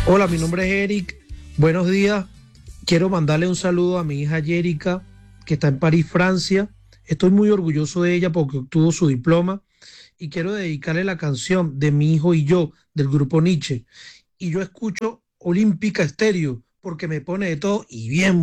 Hola, mi nombre es Eric. Buenos días. Quiero mandarle un saludo a mi hija Yérica, que está en París, Francia. Estoy muy orgulloso de ella porque obtuvo su diploma y quiero dedicarle la canción de Mi hijo y yo del grupo Nietzsche. Y yo escucho Olímpica Estéreo porque me pone de todo y bien